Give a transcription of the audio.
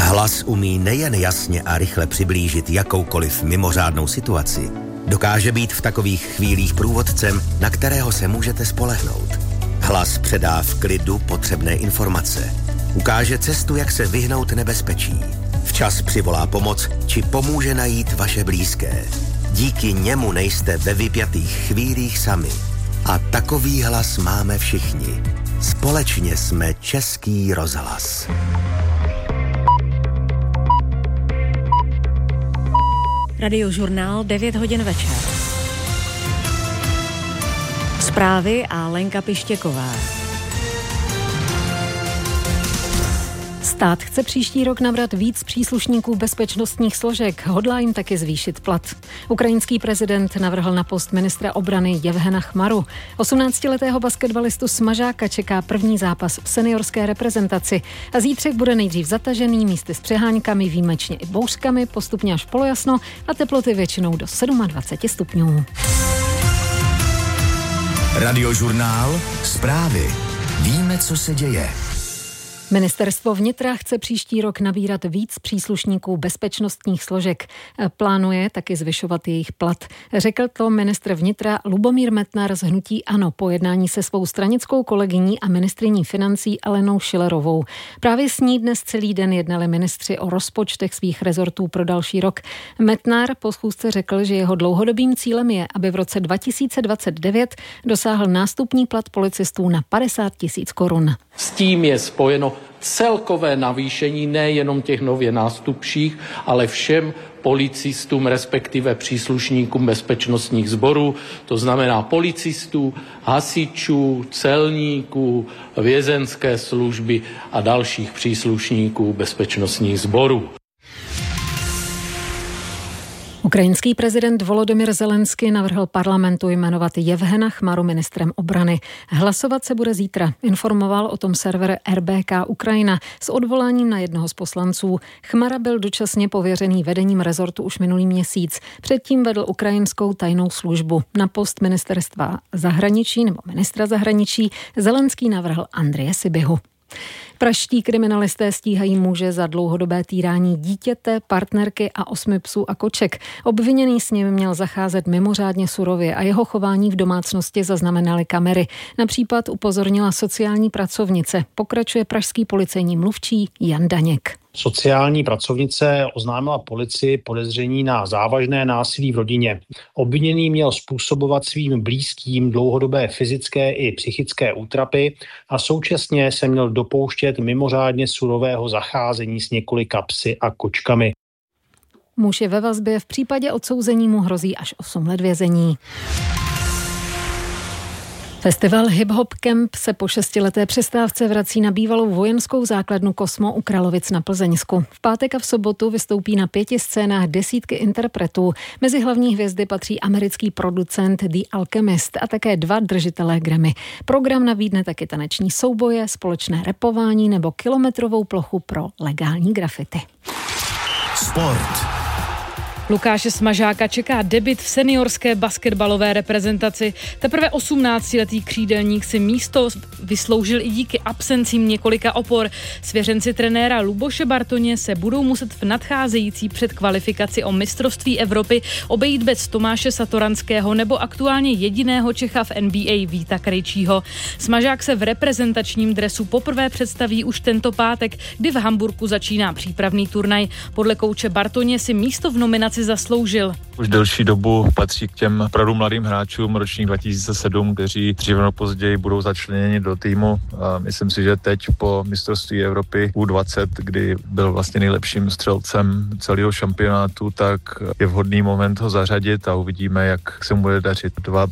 Hlas umí nejen jasně a rychle přiblížit jakoukoliv mimořádnou situaci, dokáže být v takových chvílích průvodcem, na kterého se můžete spolehnout. Hlas předá v klidu potřebné informace. Ukáže cestu, jak se vyhnout nebezpečí. Včas přivolá pomoc, či pomůže najít vaše blízké. Díky němu nejste ve vypjatých chvílích sami. A takový hlas máme všichni. Společně jsme Český rozhlas. Radiožurnál 9 hodin večer. Zprávy a Lenka Pištěková. Stát chce příští rok nabrat víc příslušníků bezpečnostních složek, hodlá jim taky zvýšit plat. Ukrajinský prezident navrhl na post ministra obrany Jevhena Chmaru. 18letého basketbalistu Smažáka čeká první zápas v seniorské reprezentaci a zítřek bude nejdřív zatažený, místy s přeháňkami, výjimečně i bouřkami, postupně až polojasno a teploty většinou do 27 stupňů. Radiožurnál, zprávy. Víme, co se děje. Ministerstvo vnitra chce příští rok nabírat víc příslušníků bezpečnostních složek. Plánuje taky zvyšovat jejich plat. Řekl to ministr vnitra Lubomír Metnar z hnutí ANO po jednání se svou stranickou kolegyní a ministryní financí Alenou Schillerovou. Právě s ní dnes celý den jednali ministři o rozpočtech svých rezortů pro další rok. Metnar po schůzce řekl, že jeho dlouhodobým cílem je, aby v roce 2029 dosáhl nástupní plat policistů na 50 000 korun. S tím je spojeno celkové navýšení nejenom těch nově nástupších, ale všem policistům, respektive příslušníkům bezpečnostních sborů, to znamená policistů, hasičů, celníků, vězeňské služby a dalších příslušníků bezpečnostních sborů. Ukrajinský prezident Volodymyr Zelensky navrhl parlamentu jmenovat Jevhena Chmaru ministrem obrany. Hlasovat se bude zítra, informoval o tom server RBK Ukrajina s odvoláním na jednoho z poslanců. Chmara byl dočasně pověřený vedením rezortu už minulý měsíc. Předtím vedl ukrajinskou tajnou službu. Na post ministerstva zahraničí nebo ministra zahraničí Zelenský navrhl Andreje Sybihu. Pražští kriminalisté stíhají muže za dlouhodobé týrání dítěte, partnerky a 8 psů a koček. Obviněný s ním měl zacházet mimořádně surově a jeho chování v domácnosti zaznamenaly kamery. Na případ upozornila sociální pracovnice. Pokračuje pražský policejní mluvčí Jan Daněk. Sociální pracovnice oznámila policii podezření na závažné násilí v rodině. Obviněný měl způsobovat svým blízkým dlouhodobé fyzické i psychické útrapy a současně se měl dopouštět mimořádně surového zacházení s několika psy a kočkami. Muž je ve vazbě, v případě odsouzení mu hrozí až 8 let vězení. Festival Hip Hop Camp se po 6leté přestávce vrací na bývalou vojenskou základnu Kosmo u Kralovic na Plzeňsku. V pátek a v sobotu vystoupí na 5 scénách desítky interpretů. Mezi hlavní hvězdy patří americký producent The Alchemist a také 2 držitelé Grammy. Program nabídne taky taneční souboje, společné rapování nebo kilometrovou plochu pro legální grafity. Sport. Lukáše Smažáka čeká debut v seniorské basketbalové reprezentaci. Teprve 18letý křídelník si místo vysloužil i díky absencím několika opor. Svěřenci trenéra Luboše Bartoně se budou muset v nadcházející předkvalifikaci o mistrovství Evropy obejít bez Tomáše Satoranského nebo aktuálně jediného Čecha v NBA Víta Krejčího. Smažák se v reprezentačním dresu poprvé představí už tento pátek, kdy v Hamburku začíná přípravný turnaj. Podle kouče Bartoně si místo v nominaci zasloužil. Už delší dobu patří k těm opravdu mladým hráčům ročník 2007, kteří dříve nebo později budou začleněni do týmu. A myslím si, že teď po mistrovství Evropy U20, kdy byl vlastně nejlepším střelcem celého šampionátu, tak je vhodný moment ho zařadit a uvidíme, jak se mu bude dařit. 2